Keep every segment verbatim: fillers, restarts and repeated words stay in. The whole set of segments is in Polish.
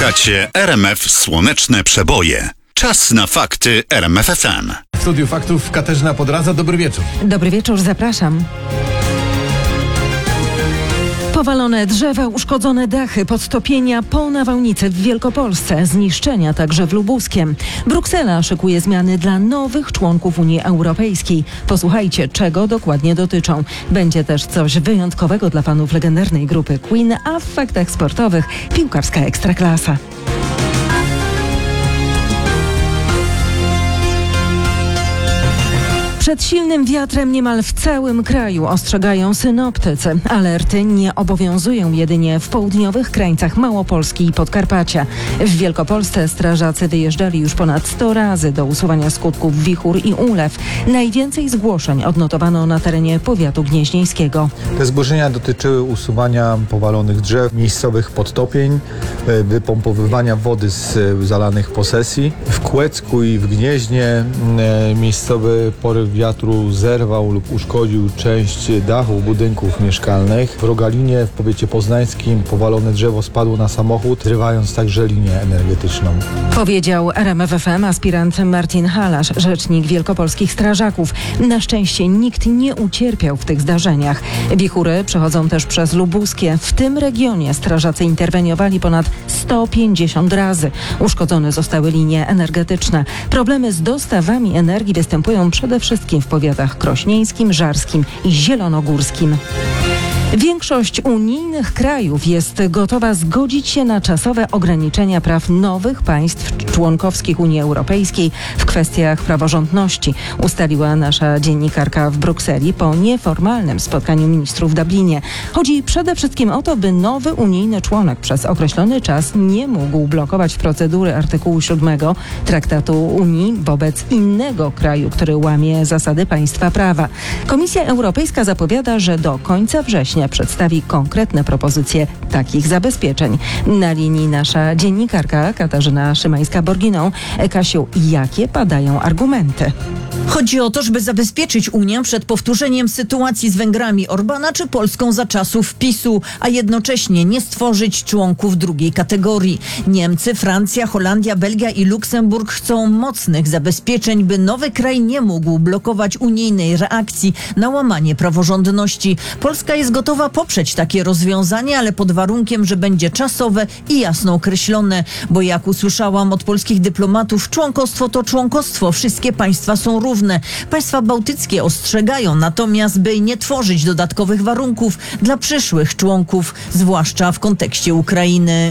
Słuchacie R M F Słoneczne Przeboje. Czas na fakty R M F F M. W studiu faktów Katarzyna Podradza. Dobry wieczór. Dobry wieczór, zapraszam. Powalone drzewa, uszkodzone dachy, podtopienia po nawałnicy w Wielkopolsce, zniszczenia także w Lubuskiem. Bruksela szykuje zmiany dla nowych członków Unii Europejskiej. Posłuchajcie, czego dokładnie dotyczą. Będzie też coś wyjątkowego dla fanów legendarnej grupy Queen, a w faktach sportowych piłkarska ekstraklasa. Przed silnym wiatrem niemal w całym kraju ostrzegają synoptycy. Alerty nie obowiązują jedynie w południowych krańcach Małopolski i Podkarpacia. W Wielkopolsce strażacy wyjeżdżali już ponad sto razy do usuwania skutków wichur i ulew. Najwięcej zgłoszeń odnotowano na terenie powiatu gnieźnieńskiego. Te zgłoszenia dotyczyły usuwania powalonych drzew, miejscowych podtopień, wypompowywania wody z zalanych posesji. W Kłecku i w Gnieźnie miejscowy poryw wiatru zerwał lub uszkodził część dachów budynków mieszkalnych. W Rogalinie w powiecie poznańskim powalone drzewo spadło na samochód, zrywając także linię energetyczną. Powiedział R M F F M aspirant Marcin Halasz, rzecznik wielkopolskich strażaków. Na szczęście nikt nie ucierpiał w tych zdarzeniach. Wichury przechodzą też przez Lubuskie. W tym regionie strażacy interweniowali ponad sto pięćdziesiąt razy. Uszkodzone zostały linie energetyczne. Problemy z dostawami energii występują przede wszystkim w powiatach krośnieńskim, żarskim i zielonogórskim. Większość unijnych krajów jest gotowa zgodzić się na czasowe ograniczenia praw nowych państw członkowskich Unii Europejskiej w kwestiach praworządności, ustaliła nasza dziennikarka w Brukseli po nieformalnym spotkaniu ministrów w Dublinie. Chodzi przede wszystkim o to, by nowy unijny członek przez określony czas nie mógł blokować procedury artykułu siódmego Traktatu Unii wobec innego kraju, który łamie zasady państwa prawa. Komisja Europejska zapowiada, że do końca września przedstawi konkretne propozycje takich zabezpieczeń. Na linii nasza dziennikarka Katarzyna Szymańska-Borginą. Kasiu, jakie padają argumenty? Chodzi o to, żeby zabezpieczyć Unię przed powtórzeniem sytuacji z Węgrami Orbana czy Polską za czasów PiSu, a jednocześnie nie stworzyć członków drugiej kategorii. Niemcy, Francja, Holandia, Belgia i Luksemburg chcą mocnych zabezpieczeń, by nowy kraj nie mógł blokować unijnej reakcji na łamanie praworządności. Polska jest gotowa poprzeć takie rozwiązanie, ale pod warunkiem, że będzie czasowe i jasno określone, bo jak usłyszałam od polskich dyplomatów, członkostwo to członkostwo, wszystkie państwa są równe. Państwa bałtyckie ostrzegają natomiast, by nie tworzyć dodatkowych warunków dla przyszłych członków, zwłaszcza w kontekście Ukrainy.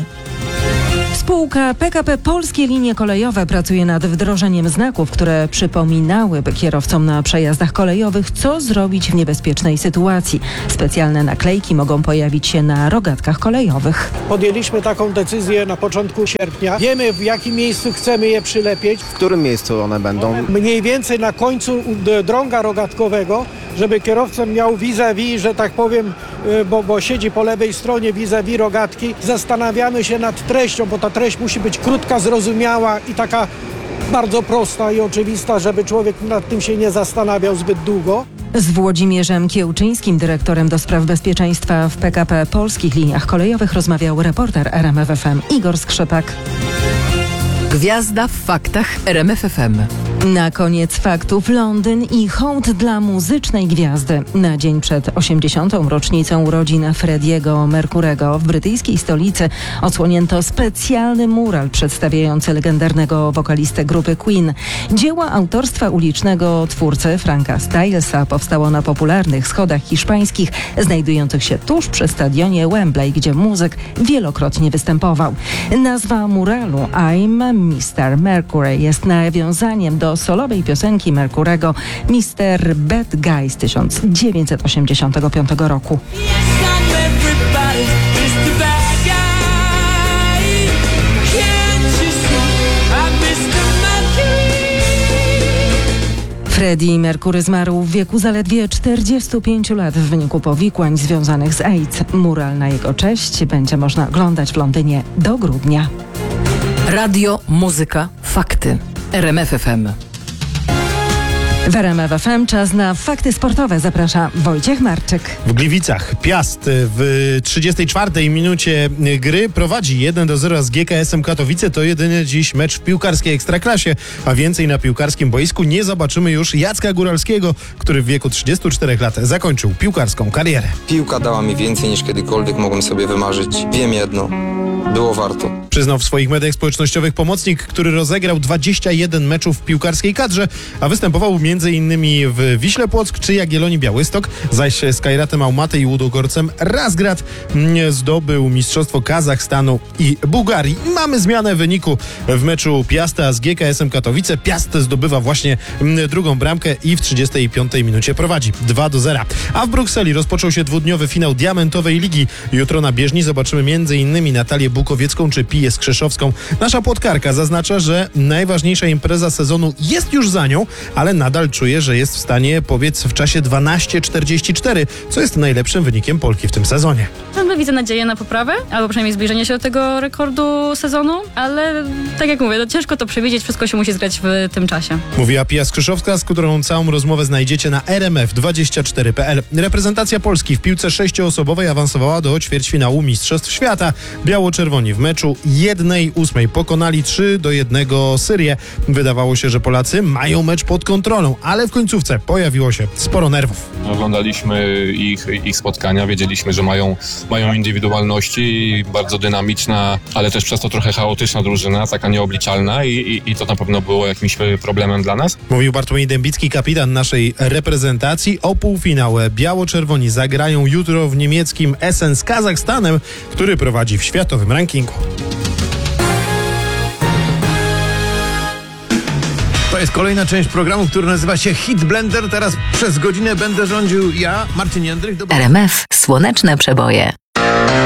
Spółka P K P Polskie Linie Kolejowe pracuje nad wdrożeniem znaków, które przypominałyby kierowcom na przejazdach kolejowych, co zrobić w niebezpiecznej sytuacji. Specjalne naklejki mogą pojawić się na rogatkach kolejowych. Podjęliśmy taką decyzję na początku sierpnia. Wiemy, w jakim miejscu chcemy je przylepić. W którym miejscu one będą? Mniej więcej na końcu drąga rogatkowego, żeby kierowca miał vis-a-vis, że tak powiem, bo, bo siedzi po lewej stronie vis-a-vis rogatki. Zastanawiamy się nad treścią, bo ta treść musi być krótka, zrozumiała i taka bardzo prosta i oczywista, żeby człowiek nad tym się nie zastanawiał zbyt długo. Z Włodzimierzem Kiełczyńskim, dyrektorem do spraw bezpieczeństwa w P K P Polskich Liniach Kolejowych, rozmawiał reporter R M F F M Igor Skrzypak. Gwiazda w faktach R M F F M. Na koniec faktów Londyn i hołd dla muzycznej gwiazdy. Na dzień przed osiemdziesiątą rocznicą urodzin Freddie'ego Mercurego w brytyjskiej stolicy odsłonięto specjalny mural przedstawiający legendarnego wokalistę grupy Queen. Dzieło autorstwa ulicznego twórcy Franka Stylesa powstało na popularnych schodach hiszpańskich znajdujących się tuż przy stadionie Wembley, gdzie muzyk wielokrotnie występował. Nazwa muralu I'm mister Mercury jest nawiązaniem do solowej piosenki Mercurego mister Bad Guy z tysiąc dziewięćset osiemdziesiątego piątego roku. Freddie Mercury zmarł w wieku zaledwie czterdziestu pięciu lat w wyniku powikłań związanych z AIDS. Mural na jego cześć będzie można oglądać w Londynie do grudnia. Radio, muzyka, fakty. R M F F M. W R M F F M czas na fakty sportowe. Zaprasza Wojciech Marczyk. W Gliwicach Piast w trzydziestej czwartej minucie gry prowadzi jeden do zera z G K S-em Katowice. To jedyny dziś mecz w piłkarskiej Ekstraklasie, a więcej na piłkarskim boisku nie zobaczymy już Jacka Góralskiego, który w wieku trzydziestu czterech lat zakończył piłkarską karierę. Piłka dała mi więcej niż kiedykolwiek mogłem sobie wymarzyć. Wiem jedno, było warto. Przyznał w swoich mediach społecznościowych pomocnik, który rozegrał dwadzieścia jeden meczów w piłkarskiej kadrze, a występował m.in. w Wiśle Płock czy Jagiellonii Białystok, zaś z Kajratem Almaty i Łudogorcem Razgrad zdobył mistrzostwo Kazachstanu i Bułgarii. Mamy zmianę wyniku w meczu Piasta z G K S-em Katowice. Piast zdobywa właśnie drugą bramkę i w trzydziestej piątej minucie prowadzi dwa do zera. A w Brukseli rozpoczął się dwudniowy finał Diamentowej Ligi. Jutro na bieżni zobaczymy m.in. Natalię Bukowiecką czy Piję Skrzeszowską. Nasza płotkarka zaznacza, że najważniejsza impreza sezonu jest już za nią, ale nadal czuje, że jest w stanie pobiec w czasie dwanaście czterdzieści cztery, co jest najlepszym wynikiem Polki w tym sezonie. No, widzę nadzieję na poprawę, albo przynajmniej zbliżenie się do tego rekordu sezonu, ale tak jak mówię, no ciężko to przewidzieć, wszystko się musi zgrać w tym czasie. Mówiła Pija Skrzeszowska, z którą całą rozmowę znajdziecie na R M F dwadzieścia cztery kropka p l. Reprezentacja Polski w piłce sześcioosobowej awansowała do ćwierćfinału Mistrzostw Świata. Biało-czerwoni w meczu jednej ósmej pokonali trzy do jednego Syrię. Wydawało się, że Polacy mają mecz pod kontrolą, ale w końcówce pojawiło się sporo nerwów. Oglądaliśmy ich, ich spotkania, wiedzieliśmy, że mają, mają indywidualności, bardzo dynamiczna, ale też przez to trochę chaotyczna drużyna, taka nieobliczalna i, i, i to na pewno było jakimś problemem dla nas. Mówił Bartłomiej Dębicki, kapitan naszej reprezentacji. O półfinale biało-czerwoni zagrają jutro w niemieckim Essen z Kazachstanem, który prowadzi w światowym rankingu. To jest kolejna część programu, który nazywa się Hit Blender. Teraz przez godzinę będę rządził ja, Marcin Jędrych. Dobry. R M F Słoneczne Przeboje.